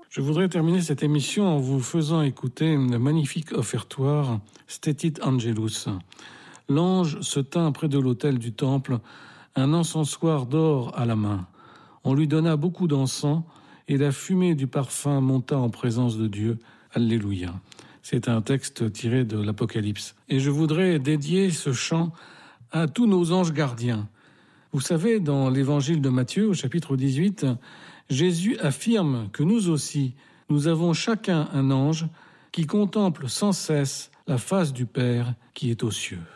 Je voudrais terminer cette émission en vous faisant écouter le magnifique offertoire Stetit Angelus. L'ange se tint près de l'autel du temple, un encensoir d'or à la main. On lui donna beaucoup d'encens et la fumée du parfum monta en présence de Dieu. Alléluia. C'est un texte tiré de l'Apocalypse. Et je voudrais dédier ce chant à tous nos anges gardiens. Vous savez, dans l'évangile de Matthieu, au chapitre 18, Jésus affirme que nous aussi, nous avons chacun un ange qui contemple sans cesse la face du Père qui est aux cieux.